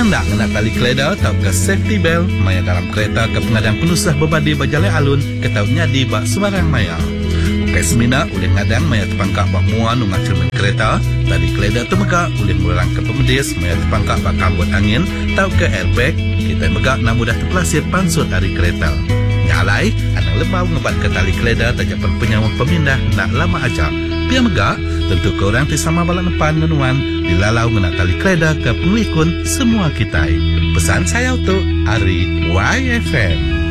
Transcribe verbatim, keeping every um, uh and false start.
Penanda ngena tali keleda tau ke safety belt maya dalam kereta ke pengadang penusah bebadi bajalai alun ke tau nyadi bak sembarang maya. Ukai semina oleh ngadang maya terpangkak bak muan ungat cermin kereta, tali keleda temegak oleh melarang ke pemedis maya terpangkak bak kambut angin tau ke airbag, kita megak nak mudah terpelasir pansut dari kereta. Nyalai, anak lebau ngebat ke tali keleda tajak penyawa pemindah nak lama aja. Pia megak, tentu ke orang ti sama balak depan menuan dilalau ngena tali keleda ke pengelikun semua kita. Pesan saya untuk Ari Y F M.